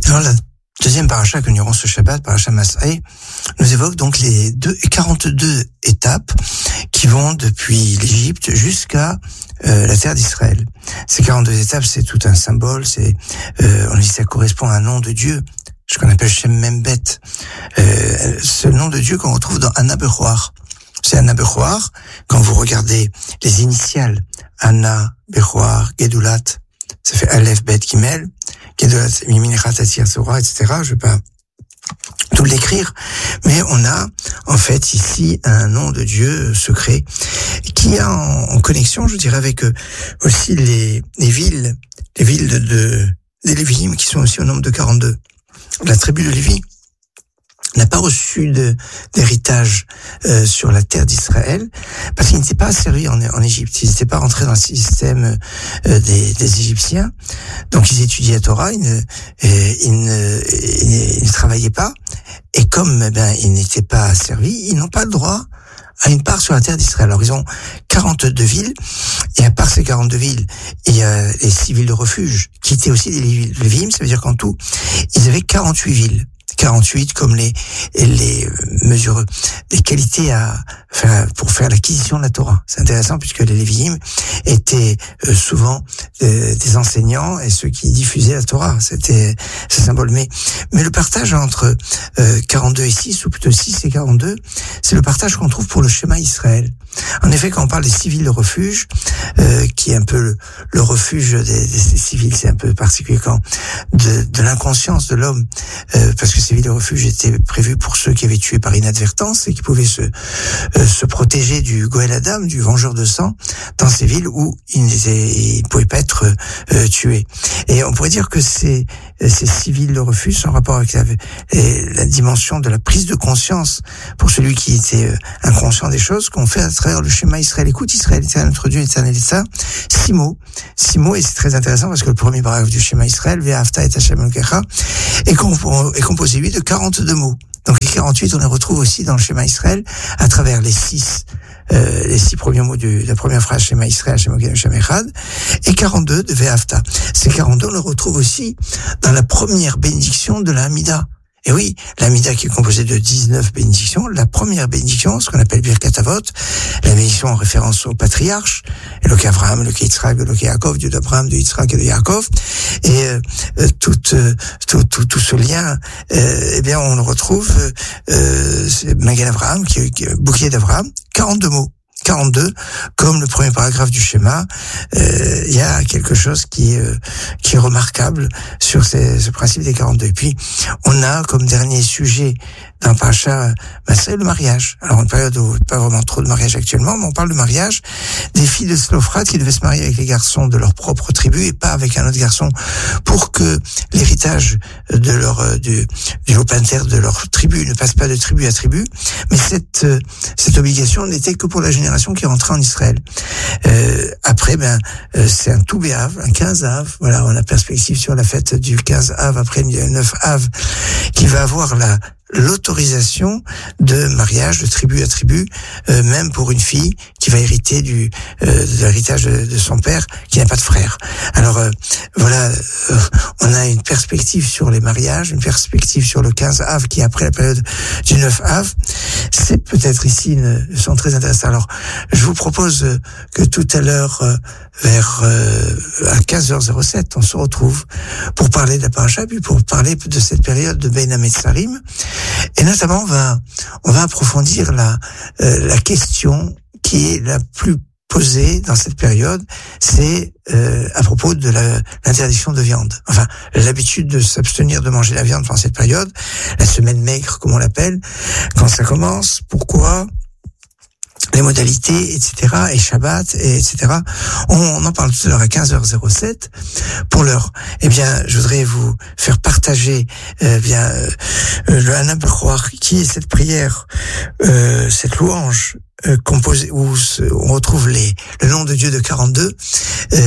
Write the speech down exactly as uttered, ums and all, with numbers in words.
Alors la deuxième paracha que nous lirons ce Shabbat, paracha Mas'ei, nous évoque donc les deux, quarante-deux étapes qui vont depuis l'Égypte jusqu'à euh, la terre d'Israël. Ces quarante-deux étapes, c'est tout un symbole, c'est, euh, on dit ça correspond à un nom de Dieu, ce qu'on appelle Shem Membet, euh, ce nom de Dieu qu'on retrouve dans Anna Bechoar. C'est Anna Bechoar, quand vous regardez les initiales, Anna, Bechoar, Gedulat, ça fait Aleph, Bet, Gimel, Gedulat, Miminechat, Atzir, Sora, et cetera. Je vais pas tout l'écrire, mais on a en fait ici un nom de Dieu secret qui a en, en connexion, je dirais, avec aussi les, les villes, les villes de, de des Lévi'im qui sont aussi au nombre de quarante-deux. La tribu de Lévi n'a pas reçu de, d'héritage euh, sur la terre d'Israël parce qu'ils n'étaient pas servis en, en Égypte. Ils n'étaient pas rentrés dans le système euh, des, des Égyptiens. Donc ils étudiaient la Torah, ils ne, et, ils ne, ils ne travaillaient pas. Et comme eh ben, ils n'étaient pas servis, ils n'ont pas le droit à une part sur la terre d'Israël. Alors ils ont quarante-deux villes, et à part ces quarante-deux villes, il y a les six villes de refuge, qui étaient aussi des Lévi'im, ça veut dire qu'en tout, ils avaient quarante-huit villes. quarante-huit comme les les mesures des qualités à faire pour faire l'acquisition de la Torah. C'est intéressant puisque les Lévi'im étaient euh, souvent euh, des enseignants et ceux qui diffusaient la Torah. C'était ce symbole. Mais mais le partage entre euh, quarante-deux et six, ou plutôt six et quarante-deux, c'est le partage qu'on trouve pour le schéma Israël. En effet, quand on parle des civils de refuge, euh, qui est un peu le, le refuge des, des, des civils, c'est un peu particulier quand de, de l'inconscience de l'homme, euh, parce que ces villes de refuge étaient prévues pour ceux qui avaient tué par inadvertance et qui pouvaient se euh, se protéger du Goël Adam, du vengeur de sang, dans ces villes où ils ne pouvaient pas être euh, tués. Et on pourrait dire que ces ces civils de refuge sont en rapport avec la, la dimension de la prise de conscience pour celui qui était euh, inconscient des choses qu'on fait à travers le schéma Israël. Écoute Israël, c'est notre Dieu éternel, et ça, six mots, six mots, et c'est très intéressant parce que le premier paragraphe du schéma Israël, Ve'ahavta et Hashem Elokecha, est composé lui de quarante-deux mots. Donc les quarante-huit, on les retrouve aussi dans le schéma Israël à travers les six, euh, les six premiers mots de la première phrase schéma Israël, Hashem Elokeinu Hashem Echad, et quarante-deux de Ve'ahavta. Ces quarante-deux, on les retrouve aussi dans la première bénédiction de la Hamida. Et oui, l'Amida qui est composée de dix-neuf bénédictions, la première bénédiction, ce qu'on appelle Birkat Avot, la bénédiction en référence au patriarche, Eloké Avraham, Eloké Yitzhak, Eloké Yaakov, Dieu d'Abraham, de Yitzhak et de Yaakov, et euh, tout, euh, tout, tout, tout ce lien, euh, eh bien, on le retrouve, euh, c'est Magen Avraham, qui est bouclier d'Avraham, quarante-deux mots. quarante-deux, comme le premier paragraphe du schéma, euh, il y a quelque chose qui est, euh, qui est remarquable sur ces, ce principe des quarante-deux. Et puis, on a comme dernier sujet d'un paracha, ben, c'est le mariage. Alors, une période où il n'y a pas vraiment trop de mariage actuellement, mais on parle de mariage des filles de Slophrad qui devaient se marier avec les garçons de leur propre tribu et pas avec un autre garçon pour que l'héritage de leur, du, du lopinter de leur tribu ne passe pas de tribu à tribu. Mais cette, cette obligation n'était que pour la génération qui rentrait en Israël. Euh, après, ben, euh, c'est un tout béav, un quinze av. Voilà, on a perspective sur la fête du quinze av après le neuf av qui va avoir la, l'autorisation de mariage de tribu à tribu, euh, même pour une fille qui va hériter du euh, de l'héritage de, de son père, qui n'a pas de frère. Alors euh, voilà, euh, on a une perspective sur les mariages, une perspective sur le quinze av qui est après la période du neuf av. C'est peut-être ici une leçon très intéressante. Alors, je vous propose que tout à l'heure, euh, vers euh, à quinze heures sept, on se retrouve pour parler de la paracha, puis pour parler de cette période de Bein HaMetzarim. Et notamment, on va, on va approfondir la, euh, la question qui est la plus posée dans cette période, c'est euh, à propos de la, l'interdiction de viande. Enfin, l'habitude de s'abstenir de manger la viande pendant cette période, la semaine maigre, comme on l'appelle, quand ça commence, pourquoi, les modalités, et cetera, et Shabbat, et etc. On, on en parle tout à l'heure à quinze heures sept. Pour l'heure, eh bien, je voudrais vous faire partager euh, bien euh, le Anna Bechoar, qui est cette prière, euh, cette louange euh, composée où on retrouve les le nom de Dieu de quarante-deux. Euh,